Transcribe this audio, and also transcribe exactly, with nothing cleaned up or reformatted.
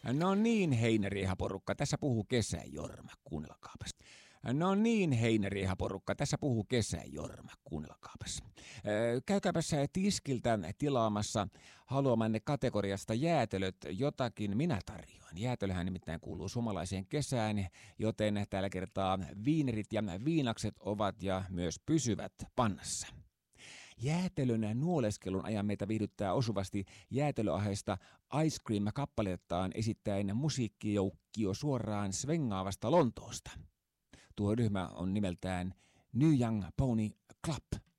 No niin, heinäriihaporukka, tässä puhuu Kesäjorma, kuunnelkaapas. No niin, heinäriihaporukka, tässä puhuu Kesäjorma, kuunnelkaapas. Käykääpäs tiskiltä tilaamassa haluamanne kategoriasta jäätelöt, jotakin minä tarjoan. Jäätelöhän nimittäin kuuluu suomalaiseen kesään, joten tällä kertaa viinerit ja viinakset ovat ja myös pysyvät pannassa. Jäätelön nuoleskelun ajan meitä viihdyttää osuvasti jäätelöaiheesta Ice Cream-kappalettaan esittäen musiikkijoukkio suoraan svengaavasta Lontoosta. Tuo ryhmä on nimeltään New Young Pony Club.